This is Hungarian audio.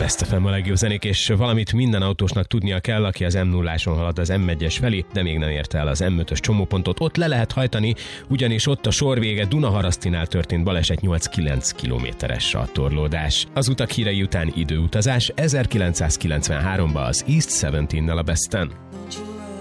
Best FM a legjobb zenék, és valamit minden autósnak tudnia kell, aki az M0-áson halad az M1-es felé, de még nem érte el az M5-ös csomópontot. Ott le lehet hajtani, ugyanis ott a sor vége, Dunaharasztinál történt baleset, 8-9 kilométeres a torlódás. Az utak hírei után időutazás 1993-ba az East 17-nel a Besten.